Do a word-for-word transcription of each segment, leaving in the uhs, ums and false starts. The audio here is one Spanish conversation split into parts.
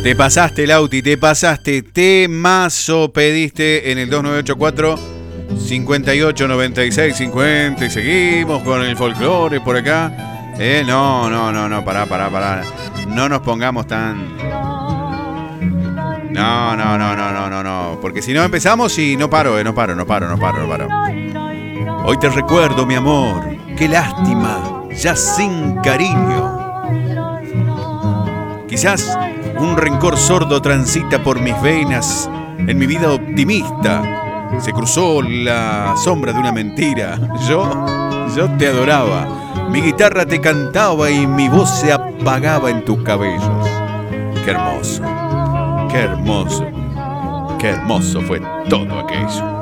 Te pasaste, Lauti, te pasaste. Temazo pediste en el dos nueve ocho cuatro, cinco ocho nueve seis cincuenta. Y seguimos con el folclore por acá. Eh, no, no, no, no, pará, pará, pará. No nos pongamos tan... No, no, no, no, no, no, no. Porque si no empezamos y no paro, eh, no paro, no paro, no paro, no paro. Hoy te recuerdo, mi amor. Qué lástima, ya sin cariño. Quizás un rencor sordo transita por mis venas. En mi vida optimista se cruzó la sombra de una mentira. Yo, yo te adoraba. Mi guitarra te cantaba y mi voz se apagaba en tus cabellos. Qué hermoso, qué hermoso, qué hermoso fue todo aquello.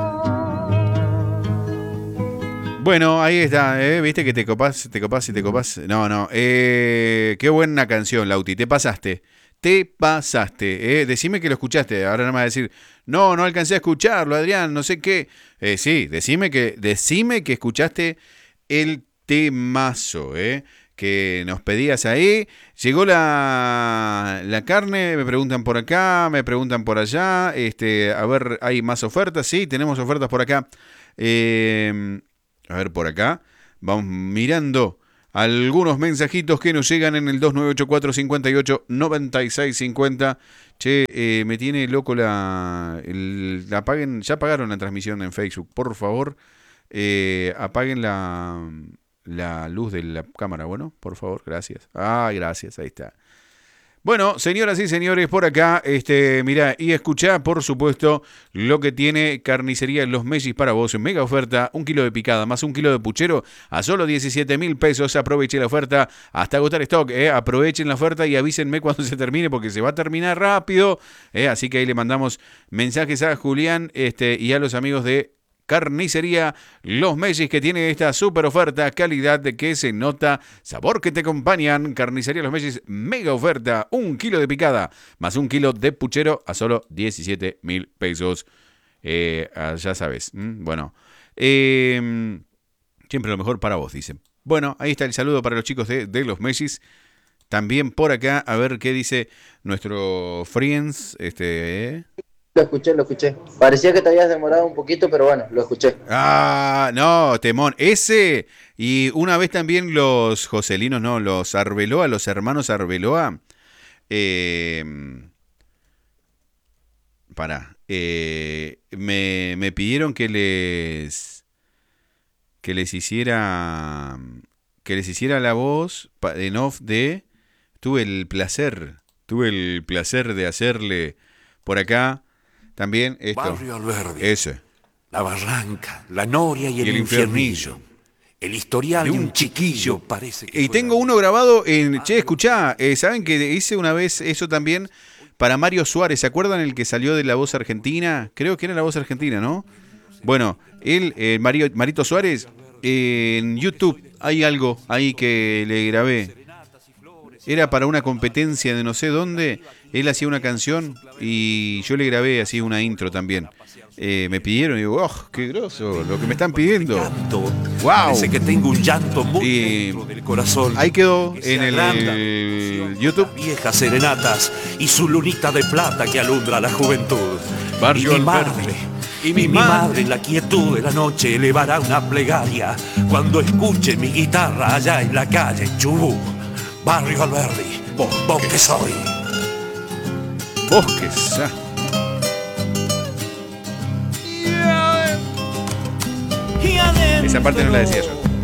Bueno, ahí está, ¿eh? Viste que te copás, te copás y te copás. No, no, eh, qué buena canción, Lauti, te pasaste. Te pasaste, ¿eh? Decime que lo escuchaste. Ahora no me va a decir, no, no alcancé a escucharlo, Adrián, no sé qué. Eh, sí, decime que, decime que escuchaste el temazo, ¿eh? Que nos pedías ahí. Llegó la, la carne, me preguntan por acá, me preguntan por allá. Este, a ver, ¿hay más ofertas? Sí, tenemos ofertas por acá. Eh, a ver, por acá. Vamos mirando algunos mensajitos que nos llegan en el dos nueve ocho cuatro, cinco ocho, nueve seis cinco cero. Che, eh, me tiene loco la, el, la... Apaguen, ya apagaron la transmisión en Facebook, por favor. Eh, apaguen la, la luz de la cámara, bueno, por favor, gracias. Ah, gracias, ahí está. Bueno, señoras y señores, por acá, este, mirá, y escuchá, por supuesto, lo que tiene Carnicería Los Mellis para vos. Mega oferta, un kilo de picada más un kilo de puchero a solo diecisiete mil pesos. Aproveche la oferta hasta agotar stock, eh. Aprovechen la oferta y avísenme cuando se termine, porque se va a terminar rápido, eh. Así que ahí le mandamos mensajes a Julián este, y a los amigos de Carnicería Los Mellis, que tiene esta super oferta, calidad de que se nota, sabor que te acompañan. Carnicería Los Mellis, mega oferta, un kilo de picada más un kilo de puchero a solo diecisiete mil pesos. Eh, ya sabes, ¿Mm? bueno, eh, siempre lo mejor para vos, dicen. Bueno, ahí está el saludo para los chicos de, de Los Mellis. También por acá, a ver qué dice nuestro Friends, este... Eh. Lo escuché, lo escuché. Parecía que te habías demorado un poquito, pero bueno, lo escuché. Ah, no, temón. Ese, y una vez también los Joselinos, no, los Arbeloa, los hermanos Arbeloa. Eh, para, eh, me, me pidieron que les, que les hiciera, que les hiciera la voz en off de, tuve el placer, tuve el placer de hacerle por acá. También esto. Barrio Alberdi. Ese. La Barranca, la Noria y el, y el Infiernillo. Infiernillo. El historial de un, de un chiquillo parece que... Y tengo uno grabado en... Che, escuchá, eh, ¿saben que hice una vez eso también para Mario Suárez? ¿Se acuerdan el que salió de La Voz Argentina? Creo que era La Voz Argentina, ¿no? Bueno, él, eh, Mario, Marito Suárez, eh, en YouTube hay algo ahí que le grabé. Era para una competencia de no sé dónde. Él hacía una canción y yo le grabé así una intro también. Eh, me pidieron y digo, ¡oh, qué groso! Lo que me están pidiendo. ¡Wow! Parece que tengo un llanto muy y dentro del corazón. Ahí quedó en el, el YouTube. Viejas serenatas y su lunita de plata que alumbra la juventud. Barrio y mi madre, y mi, mi madre en la quietud de la noche elevará una plegaria cuando escuche mi guitarra allá en la calle Chubut. Barrio Alberdi, vos, vos que soy. Vos que sos. Esa parte no la decía yo.